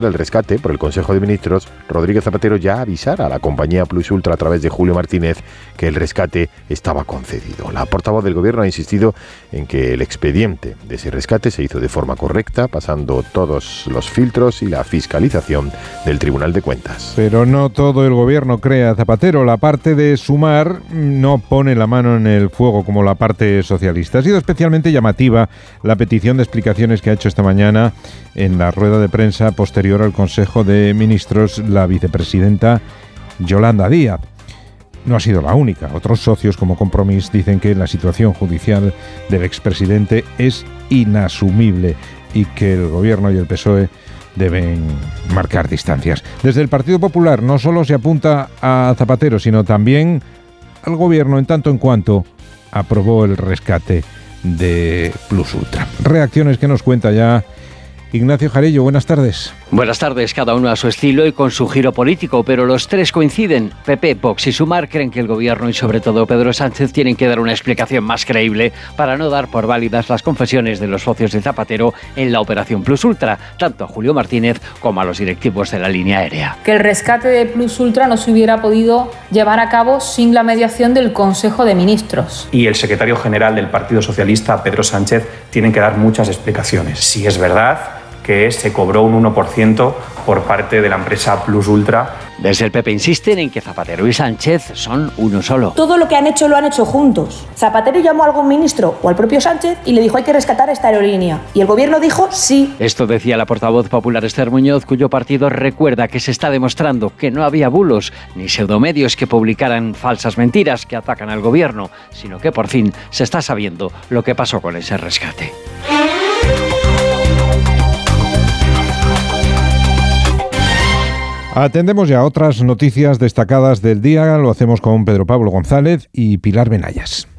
del rescate por el Consejo de Ministros, Rodríguez Zapatero ya avisara a la compañía Plus Ultra a través de Julio Martínez que el rescate estaba concedido. La portavoz del Gobierno ha insistido en que el expediente de ese rescate se hizo de forma correcta, pasando todos los filtros y la fiscalización del Tribunal de Cuentas. Pero no todo el Gobierno cree a Zapatero. La parte de Sumar no pone la mano en el fuego como la parte socialista. Ha sido especialmente llamativa la petición de explicaciones que ha hecho esta mañana en la rueda de prensa posterior al Consejo de Ministros la vicepresidenta Yolanda Díaz. No ha sido la única. Otros socios como Compromís dicen que la situación judicial del expresidente es inasumible y que el Gobierno y el PSOE deben marcar distancias. Desde el Partido Popular no solo se apunta a Zapatero, sino también al Gobierno en tanto en cuanto aprobó el rescate de Plus Ultra. Reacciones que nos cuenta ya Ignacio Jarillo. Buenas tardes. Buenas tardes, cada uno a su estilo y con su giro político, pero los tres coinciden. PP, Vox y Sumar creen que el Gobierno y sobre todo Pedro Sánchez tienen que dar una explicación más creíble para no dar por válidas las confesiones de los socios de Zapatero en la operación Plus Ultra, tanto a Julio Martínez como a los directivos de la línea aérea. Que el rescate de Plus Ultra no se hubiera podido llevar a cabo sin la mediación del Consejo de Ministros. Y el secretario general del Partido Socialista, Pedro Sánchez, tienen que dar muchas explicaciones. Si es verdad que se cobró un 1% por parte de la empresa Plus Ultra. Desde el PP insisten en que Zapatero y Sánchez son uno solo. Todo lo que han hecho lo han hecho juntos. Zapatero llamó a algún ministro o al propio Sánchez y le dijo hay que rescatar esta aerolínea. Y el Gobierno dijo sí. Esto decía la portavoz popular Esther Muñoz, cuyo partido recuerda que se está demostrando que no había bulos ni pseudomedios que publicaran falsas mentiras que atacan al Gobierno, sino que por fin se está sabiendo lo que pasó con ese rescate. Atendemos ya a otras noticias destacadas del día. Lo hacemos con Pedro Pablo González y Pilar Benayas.